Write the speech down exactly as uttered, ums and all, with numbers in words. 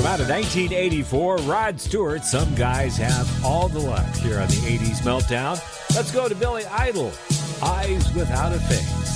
Out of nineteen eighty-four, Rod Stewart, Some Guys Have All the Luck, here on the eighties Meltdown. Let's go to Billy Idol, Eyes Without a Face.